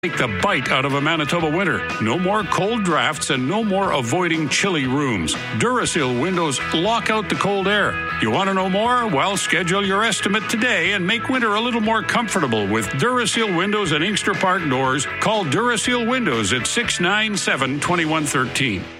Take the bite out of a Manitoba winter. No more cold drafts and no more avoiding chilly rooms. Duraseal windows lock out the cold air. You want to know more? Well, schedule your estimate today and make winter a little more comfortable with Duraseal windows and Inkster Park doors. Call Duraseal Windows at 697-2113.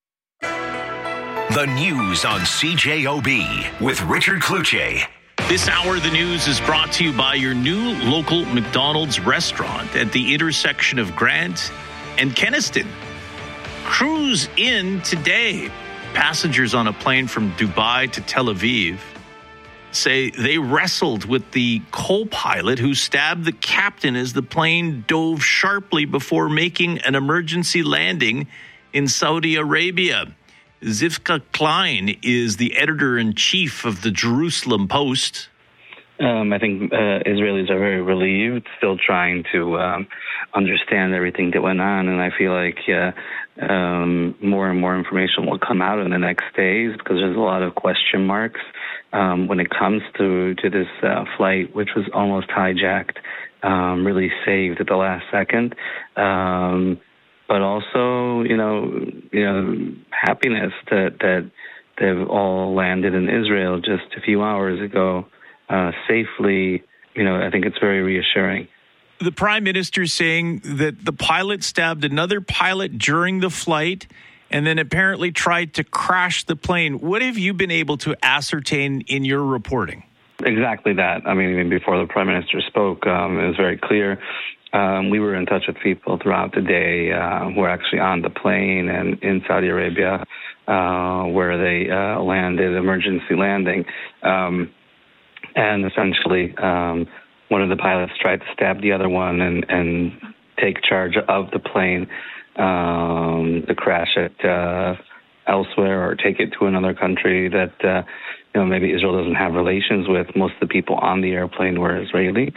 The news on CJOB with Richard Cloutier. This hour of the news is brought to you by your new local McDonald's restaurant at the intersection of Grant and Kenaston. Cruise in today. Passengers on a plane from Dubai to Tel Aviv say they wrestled with the co-pilot who stabbed the captain as the plane dove sharply before making an emergency landing in Saudi Arabia. Zivka Klein is the editor-in-chief of the Jerusalem Post. I think Israelis are very relieved, still trying to understand everything that went on, and I feel like more and more information will come out in the next days because there's a lot of question marks when it comes to this flight, which was almost hijacked, really saved at the last second. But also, happiness that they've all landed in Israel just a few hours ago safely. I think it's very reassuring. The Prime Minister saying that the pilot stabbed another pilot during the flight and then apparently tried to crash the plane. What have you been able to ascertain in your reporting? Exactly that. I mean, even before the Prime Minister spoke, it was very clear. We were in touch with people throughout the day who were actually on the plane and in Saudi Arabia where they landed, emergency landing. And essentially, one of the pilots tried to stab the other one and take charge of the plane to crash it elsewhere or take it to another country that maybe Israel doesn't have relations with. Most of the people on the airplane were Israeli.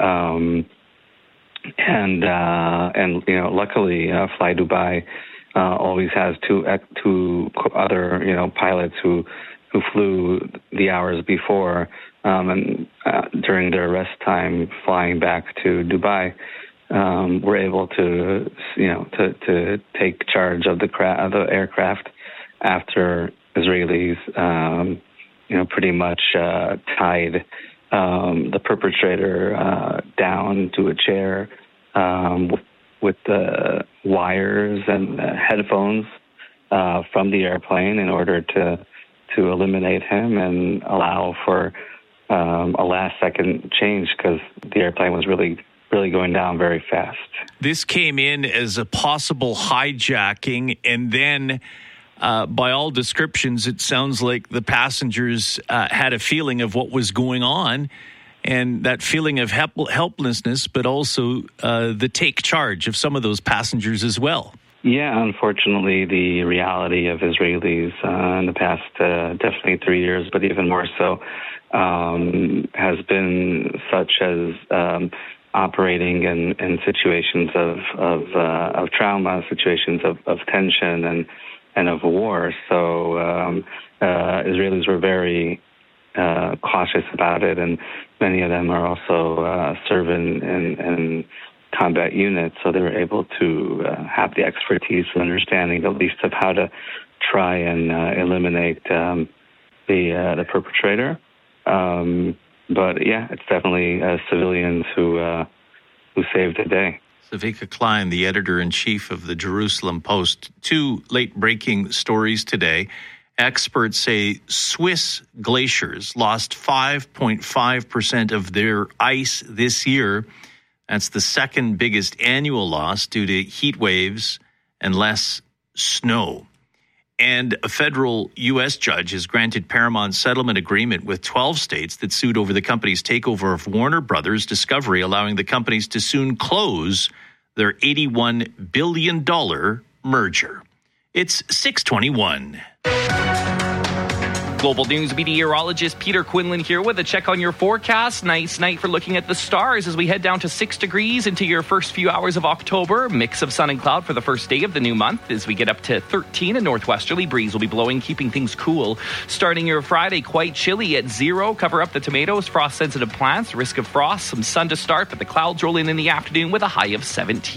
And luckily, Fly Dubai always has two other pilots who flew the hours before and during their rest time flying back to Dubai were able to take charge of the aircraft after Israelis pretty much tied the perpetrator down to a chair with the wires and headphones from the airplane in order to eliminate him and allow for a last-second change because the airplane was really going down very fast. This came in as a possible hijacking, and then by all descriptions, it sounds like the passengers had a feeling of what was going on, and that feeling of helplessness, but also the take charge of some of those passengers as well. Yeah, unfortunately, the reality of Israelis in the past definitely 3 years, but even more so, has been such as operating in situations of trauma, situations of tension and of war. So Israelis were very cautious about it, and many of them are also serve in combat units, so they were able to have the expertise and understanding, at least, of how to try and eliminate the perpetrator. But yeah, it's definitely civilians who saved the day. Zivka Klein, the editor-in-chief of the Jerusalem Post. Two late-breaking stories today. Experts say Swiss glaciers lost 5.5% of their ice this year. That's the second biggest annual loss due to heat waves and less snow. And a federal U.S. judge has granted Paramount's settlement agreement with 12 states that sued over the company's takeover of Warner Brothers Discovery, allowing the companies to soon close their $81 billion merger. It's 6:21. Global News meteorologist Peter Quinlan here with a check on your forecast. Nice night for looking at the stars as we head down to 6 degrees into your first few hours of October. Mix of sun and cloud for the first day of the new month. As we get up to 13, a northwesterly breeze will be blowing, keeping things cool. Starting your Friday, quite chilly at 0. Cover up the tomatoes, frost-sensitive plants, risk of frost, some sun to start, but the clouds roll in the afternoon with a high of 17.